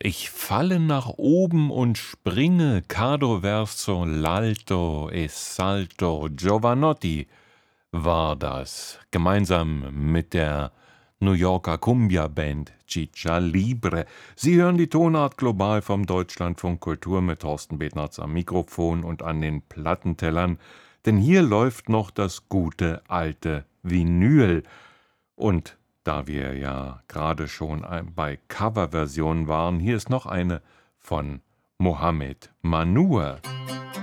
Ich falle nach oben und springe, Cado verso l'alto e salto. Giovanotti war das, gemeinsam mit der New Yorker Cumbia-Band Chicha Libre. Sie hören die Tonart global vom Deutschlandfunk Kultur mit Thorsten Betnarz am Mikrofon und an den Plattentellern, denn hier läuft noch das gute alte Vinyl. Und da wir ja gerade schon bei Coverversionen waren, hier ist noch eine von Mohamed Mansour.